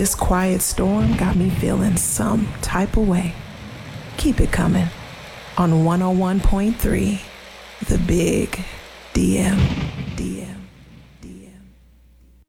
this quiet storm got me feeling some type of way. Keep it coming on 101.3, The Big DM.